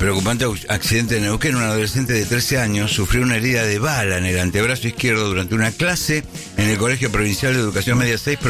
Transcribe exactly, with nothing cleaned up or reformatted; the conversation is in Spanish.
Preocupante accidente en Neuquén. Un adolescente de trece años sufrió una herida de bala en el antebrazo izquierdo durante una clase en el Colegio Provincial de Educación Media seis,